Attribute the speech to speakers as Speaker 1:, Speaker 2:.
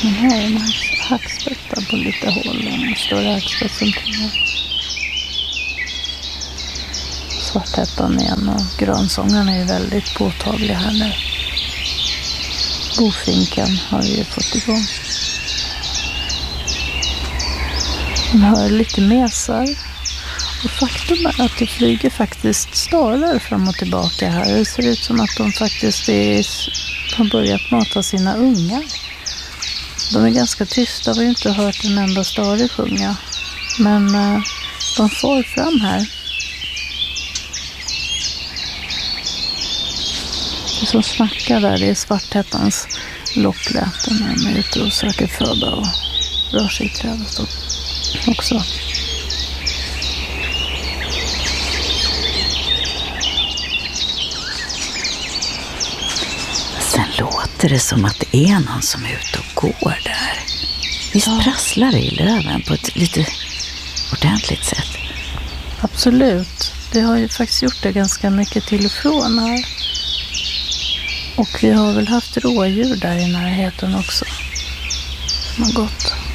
Speaker 1: Men här är en hackspett på lite håll. En större hackspett som tingar. Svarthättan igen och grönsångarna är väldigt påtagliga här nu. Bofinken har vi ju fått igång. Man hör lite mesar. Och faktum är att det flyger faktiskt starar fram och tillbaka här. Det ser ut som att de faktiskt har börjat mata sina ungar. De är ganska tysta, vi har inte hört en enda stare sjunga. Men de får fram här. Det som snackar där, det är svarthättans lockläten när de är ute och söker föda och rör sig i trädet också.
Speaker 2: Sen låter det som att det är någon som är ute och går där. Visst prasslar det i löven på ett lite ordentligt sätt?
Speaker 1: Absolut. Det har ju faktiskt gjort det ganska mycket till och från här. Och vi har väl haft rådjur där i närheten också. Som har gått.